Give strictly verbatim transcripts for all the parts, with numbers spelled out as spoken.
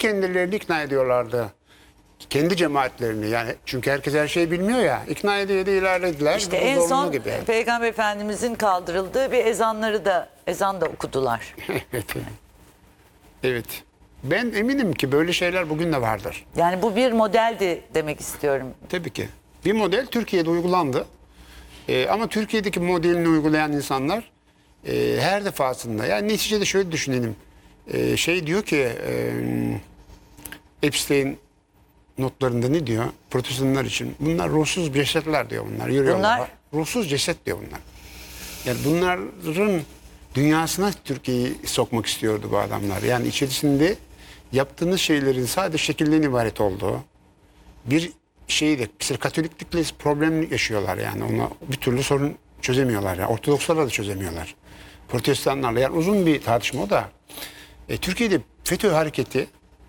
kendilerini ikna ediyorlardı. Kendi cemaatlerini yani çünkü herkes her şeyi bilmiyor ya ikna ediyor ilerlediler. İşte Bu en zorunlu son gibi. Peygamber Efendimizin kaldırıldığı bir ezanları da ezan da okudular. Evet. Evet. Ben eminim ki böyle şeyler bugün de vardır. Yani bu bir modeldi demek istiyorum. Tabii ki. Bir model Türkiye'de uygulandı. Ee, ama Türkiye'deki modelini uygulayan insanlar e, her defasında yani neticede şöyle düşünelim. Ee, şey diyor ki e, Epstein notlarında ne diyor? Protestanlar için. Bunlar ruhsuz cesetler diyor bunlar. Yürüyorlar. Bunlar? Ruhsuz ceset diyor bunlar. Yani bunların dünyasına Türkiye'yi sokmak istiyordu bu adamlar. Yani içerisinde yaptığınız şeylerin sadece şekilden ibaret olduğu bir şeydi. İşte Katoliklikle problem yaşıyorlar yani. Ona bir türlü sorun çözemiyorlar. Yani. Ortodokslarla da çözemiyorlar. Protestanlarla. Yani uzun bir tartışma o da. E, Türkiye'de FETÖ hareketi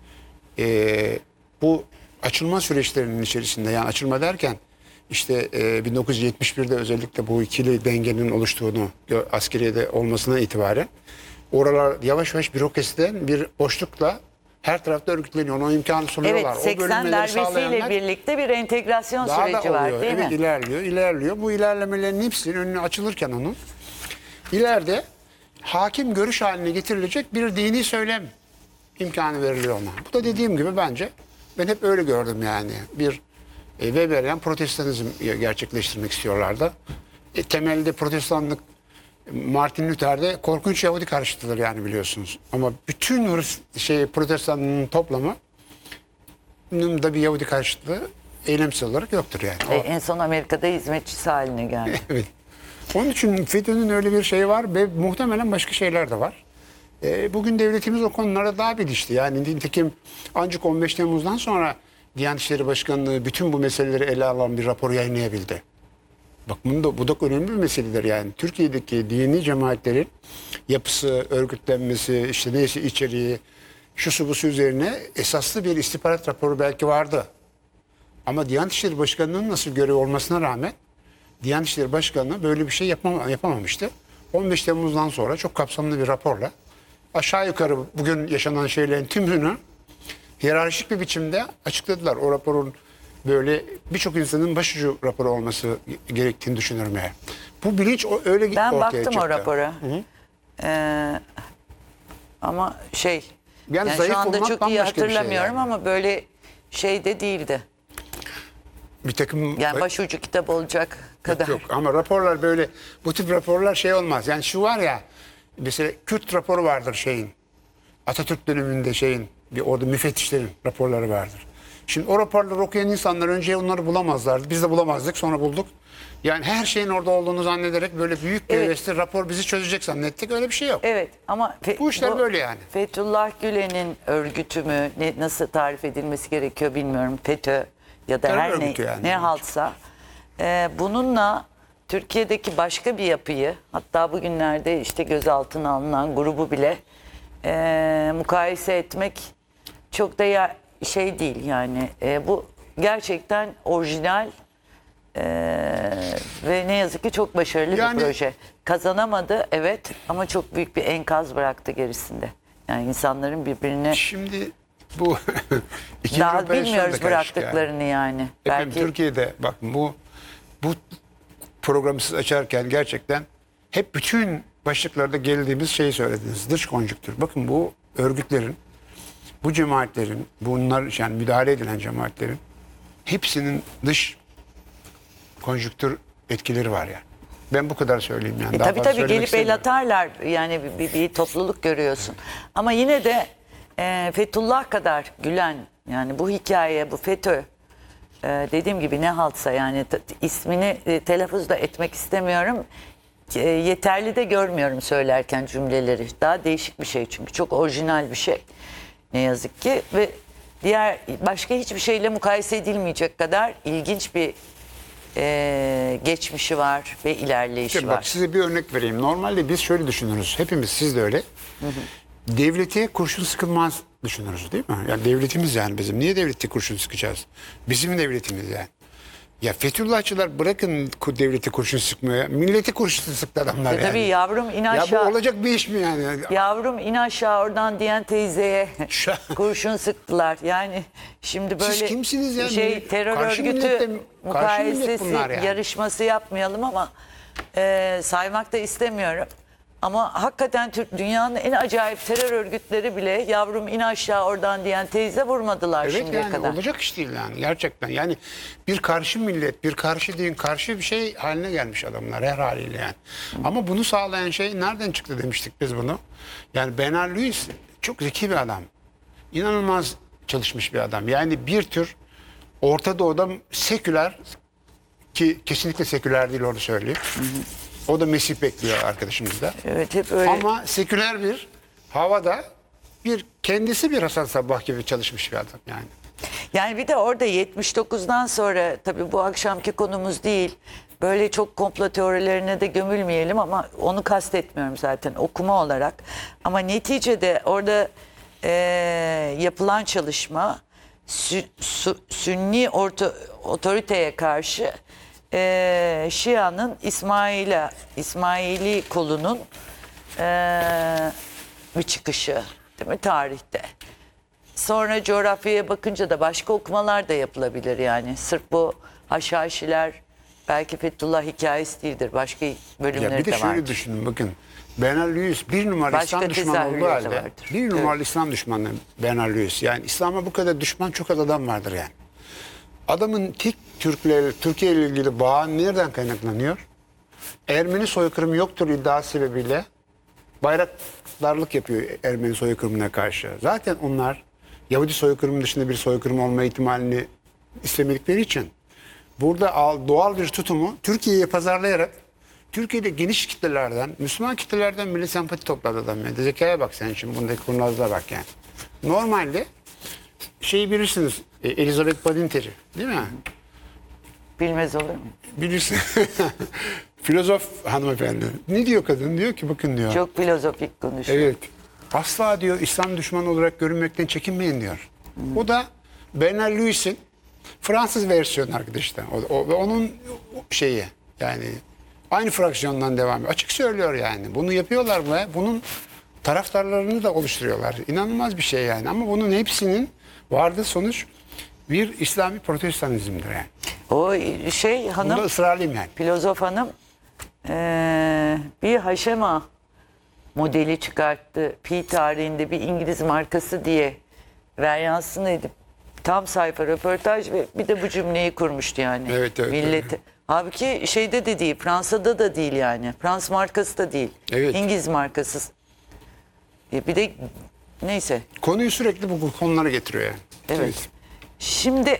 e, bu açılma süreçlerinin içerisinde yani açılma derken işte e, bin dokuz yüz yetmiş birde özellikle bu ikili dengenin oluştuğunu askeriyede olmasına itibaren oralar yavaş yavaş bürokrasiden bir boşlukla her tarafta örgütleniyor. Ona imkanı sunuyorlar. Evet, seksen darbesiyle birlikte bir entegrasyon süreci var değil evet, mi? ilerliyor, ilerliyor. Bu ilerlemelerin hepsinin önüne açılırken onun ileride hakim görüş haline getirilecek bir dini söylem imkanı veriliyor ona. Bu da dediğim gibi bence ben hep öyle gördüm yani. Bir e, Weberian protestanizm gerçekleştirmek istiyorlardı. E, temelde protestanlık Martin Luther'de korkunç Yahudi karşıtıdır yani biliyorsunuz. Ama bütün Hırs şey protestanlığın toplamı da bir Yahudi karşıtlığı eylemsel olarak yoktur yani. E, en son Amerika'da hizmetçisi haline geldi. Evet. Onun için FETÖ'nün öyle bir şeyi var ve muhtemelen başka şeyler de var. E, bugün devletimiz o konulara daha bilinçli. Yani nitekim ancak on beş Temmuz'dan sonra Diyanet İşleri Başkanlığı bütün bu meseleleri ele alan bir rapor yayınlayabildi. Bak bunu da, bu da önemli bir meseledir yani. Türkiye'deki dini cemaatlerin yapısı, örgütlenmesi, işte neyse içeriği, şusu busu üzerine esaslı bir istihbarat raporu belki vardı. Ama Diyanet İşleri Başkanlığı'nın nasıl görev olmasına rağmen Diyanet İşleri Başkanlığı böyle bir şey yapmam yapamamıştı. on beş Temmuz'dan sonra çok kapsamlı bir raporla aşağı yukarı bugün yaşanan şeylerin tümünü hiyerarşik bir biçimde açıkladılar. O raporun böyle birçok insanın başucu raporu olması gerektiğini düşünüyorum yani. Bu bilinç öyle Ben ortaya baktım çıktı. o rapora. Ee, ama şey Yani yani zayıf şu anda olmak çok iyi bambaşka bir şey hatırlamıyorum yani. ama böyle şey de değildi. Bir takım Yani başucu kitap olacak kadar. Yok, yok ama raporlar böyle bu tip raporlar şey olmaz. Yani şu var ya mesela Kürt raporu vardır şeyin. Atatürk döneminde şeyin bir orada müfettişlerin raporları vardır. Şimdi o raporları okuyan insanlar önce onları bulamazlardı. Biz de bulamazdık sonra bulduk. Yani her şeyin orada olduğunu zannederek böyle büyük bir Evet. hevesli rapor bizi çözecek zannettik. Öyle bir şey yok. Evet ama fe- Bu işler böyle yani. Fethullah Gülen'in örgütü mü ne, nasıl tarif edilmesi gerekiyor bilmiyorum. FETÖ ya da Terör her ne, örgütü yani. ne haltsa. Ee, bununla Türkiye'deki başka bir yapıyı hatta bugünlerde işte gözaltına alınan grubu bile e, mukayese etmek çok da ya, şey değil yani. E, bu gerçekten orijinal e, ve ne yazık ki çok başarılı Yani- bir proje. Kazanamadı evet ama çok büyük bir enkaz bıraktı gerisinde. Yani insanların birbirine Şimdi bu ikinci daha operasyon da bilmiyoruz karışık bıraktıklarını yani. Efendim, Belki Türkiye'de bak bu bu programı siz açarken gerçekten hep bütün başlıklarda geldiğimiz şeyi söylediniz. Dış konjüktür. Bakın bu örgütlerin, bu cemaatlerin, bunlar yani müdahale edilen cemaatlerin hepsinin dış konjüktür etkileri var yani. Ben bu kadar söyleyeyim yani. E, Daha tabii fazla tabii söylemek gelip el istemiyorum. atarlar yani bir, bir, bir topluluk görüyorsun. Ama yine de e, Fethullah kadar Gülen yani bu hikaye bu FETÖ e, dediğim gibi ne haltsa yani t- ismini e, telaffuz da etmek istemiyorum. E, yeterli de görmüyorum söylerken cümleleri. Daha değişik bir şey çünkü çok orijinal bir şey ne yazık ki ve diğer başka hiçbir şeyle mukayese edilmeyecek kadar ilginç bir e, geçmişi var ve ilerleyişi Şimdi var. bak size bir örnek vereyim. Normalde biz şöyle düşünürüz. Hepimiz siz de öyle. Hı hı. Devlete kurşun sıkılmaz düşünürüz değil mi? Yani devletimiz yani bizim. Niye devlete kurşun sıkacağız? Bizim devletimiz yani. Ya Fethullahçılar bırakın ku- devleti kurşun sıkmaya. Milleti kurşun sıktı adamlar E yani. tabii yavrum in Ya aşağı. bu olacak bir iş mi yani? Yavrum in aşağı oradan diyen teyzeye Şu- kurşun sıktılar. Yani şimdi böyle Siz kimsiniz ya? şey Millet- terör karşı örgütü millette- karşı millet mukayesesi bunlar yani. yarışması yapmayalım ama e, saymak da istemiyorum. Ama hakikaten Türk dünyanın en acayip terör örgütleri bile yavrum in aşağı oradan diyen teyze vurmadılar Evet şimdiye yani kadar. olacak iş değil yani gerçekten. Yani bir karşı millet, bir karşı din, karşı bir şey haline gelmiş adamlar her haliyle yani. Ama bunu sağlayan şey nereden çıktı demiştik biz bunu. Yani Bernard Lewis çok zeki bir adam. İnanılmaz çalışmış bir adam. Yani bir tür Orta Doğu'da seküler ki kesinlikle seküler değil onu söyleyeyim. O da Mesih bekliyor arkadaşımız da. Evet hep öyle. Ama seküler bir havada bir kendisi bir Hasan Sabbah gibi çalışmış bir adam yani. Yani bir de orada yetmiş dokuzdan sonra tabii bu akşamki konumuz değil. Böyle çok komplo teorilerine de gömülmeyelim ama onu kastetmiyorum zaten okuma olarak. Ama neticede orada e, yapılan çalışma sü, su, Sünni orta, otoriteye karşı e, Şia'nın İsmail'e İsmaili kolunun e, bir çıkışı değil mi tarihte? Sonra coğrafyaya bakınca da başka okumalar da yapılabilir yani. Sırf bu Haşhaşiler belki Fethullah hikayesi değildir. Başka bölümleri Ya bir de de şöyle vardır. düşünün bakın. Bernard Lewis bir numara Başka İslam düşmanı tezahürleri olduğu de halde vardır. bir numaralı İslam düşmanı Bernard Lewis. Yani İslam'a bu kadar düşman çok az adam vardır yani. Adamın tek Türkler, Türkiye ile ilgili bağı nereden kaynaklanıyor? Ermeni soykırımı yoktur iddiası sebebiyle bayraktarlık yapıyor Ermeni soykırımına karşı. Zaten onlar Yahudi soykırımı dışında bir soykırım olma ihtimalini istemedikleri için burada al- doğal bir tutumu Türkiye'ye pazarlayarak Türkiye'de geniş kitlelerden, Müslüman kitlelerden bile sempati topladı adam. Yani. Zekaya bak sen şimdi bundaki kurnazlığa bak yani. Normalde şeyi bilirsiniz e, Elizabeth Badinter'i değil mi? Bilmez olur mu? Bilirsin. Filozof hanımefendi. Ne diyor kadın? Diyor ki bakın diyor. Çok filozofik konuşuyor. Evet. Asla diyor İslam düşmanı olarak görünmekten çekinmeyin diyor. O da Bernard Lewis'in Fransız versiyonu arkadaşlar. O, o, ve onun şeyi yani aynı fraksiyondan devam ediyor. Açık söylüyor yani. Bunu yapıyorlar ve bunun taraftarlarını da oluşturuyorlar. İnanılmaz bir şey yani. Ama bunun hepsinin vardığı sonuç bir İslami protestanizmdir yani. O şey hanım, Bunda ısrarlıyım yani. filozof hanım eee, bir haşema modeli çıkarttı. Pi tarihinde bir İngiliz markası diye veryansını edip tam sayfa röportaj ve bir de bu cümleyi kurmuştu yani. Evet, evet, Milleti. Halbuki şeyde de değil, Fransa'da da değil yani. Frans markası da değil. Evet. İngiliz markası. E, Bir de neyse. Konuyu sürekli bu konulara getiriyor yani. Evet. Şimdi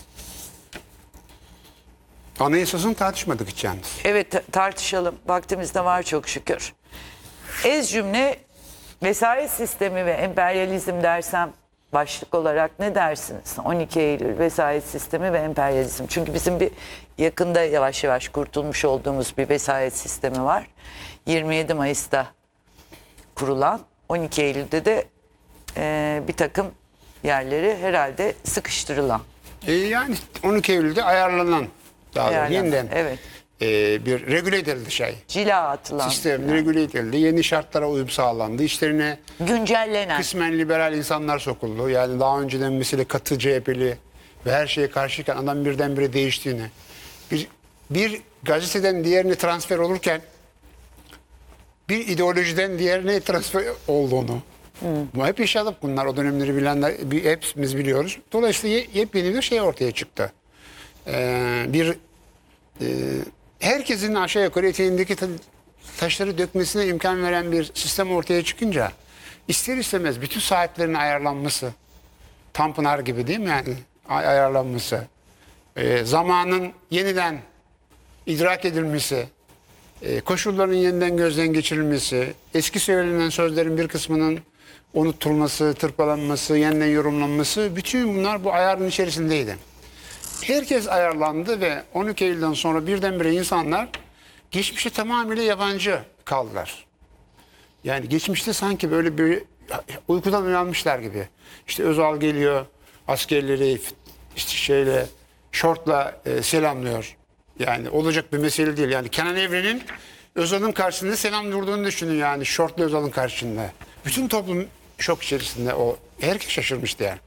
Anayasasını tartışmadık hiç yalnız. evet ta- tartışalım. Vaktimiz de var çok şükür. Ez cümle vesayet sistemi ve emperyalizm dersem başlık olarak ne dersiniz? on iki Eylül vesayet sistemi ve emperyalizm. Çünkü bizim bir yakında yavaş yavaş kurtulmuş olduğumuz bir vesayet sistemi var. yirmi yedi Mayıs'ta kurulan, on iki Eylül'de de e, bir takım yerleri herhalde sıkıştırılan. E yani on iki Eylül'de ayarlanan daha doğrusu Ayarlanan, yeniden evet. e, bir regüle edildi şey. Cila atılan, Sistem regüle edildi. Yeni şartlara uyum sağlandı. İşlerine güncellenen. kısmen liberal insanlar sokuldu. Yani daha önceden mesela katı C H P'li ve her şeye karşıyken adam birdenbire değiştiğini. Bir, bir gazeteden diğerine transfer olurken bir ideolojiden diğerine transfer olduğunu. Bu hep yaşadık bunlar. O dönemleri bilenler bir- hepimiz biliyoruz. Dolayısıyla ye- yepyeni bir şey ortaya çıktı. Ee, bir e, herkesin aşağı yukarı eteğindeki ta- taşları dökmesine imkan veren bir sistem ortaya çıkınca ister istemez bütün saatlerin ayarlanması, Tanpınar gibi değil mi yani ay- ayarlanması, e, zamanın yeniden idrak edilmesi, e, koşulların yeniden gözden geçirilmesi, eski söylenen sözlerin bir kısmının unutulması, tırpalanması, yeniden yorumlanması, bütün bunlar bu ayarın içerisindeydi. Herkes ayarlandı ve on iki Eylül'den sonra birdenbire insanlar geçmişe tamamıyla yabancı kaldılar. Yani geçmişte sanki böyle bir uykudan uyanmışlar gibi. İşte Özal geliyor, askerleri işte şeyle şortla e, selamlıyor. Yani olacak bir mesele değil. Yani Kenan Evren'in Özal'ın karşısında selam durduğunu düşünün yani. Şortla Özal'ın karşısında. Bütün toplum şok içerisinde o. Herkes şaşırmıştı yani.